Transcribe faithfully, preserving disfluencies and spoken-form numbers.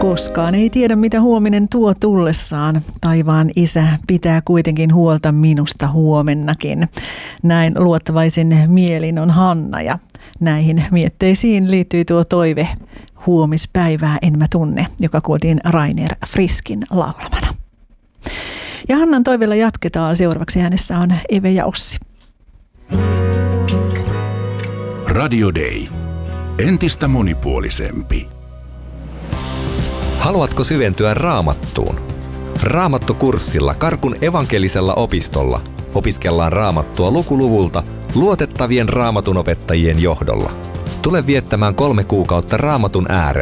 Koskaan ei tiedä, mitä huominen tuo tullessaan. Taivaan Isä pitää kuitenkin huolta minusta huomennakin. Näin luottavaisin mielin on Hanna, ja näihin mietteisiin liittyy tuo toive Huomispäivää en mä tunne, joka kuultiin Rainer Friskin laulamana. Ja Hannan toiveella jatketaan. Seuraavaksi äänessä on Eve ja Ossi. Radio Day. Entistä monipuolisempi. Haluatko syventyä Raamattuun? Raamattukurssilla Karkun evankelisella opistolla opiskellaan Raamattua lukuluvulta luotettavien raamatunopettajien johdolla. Tule viettämään kolme kuukautta Raamatun äärellä.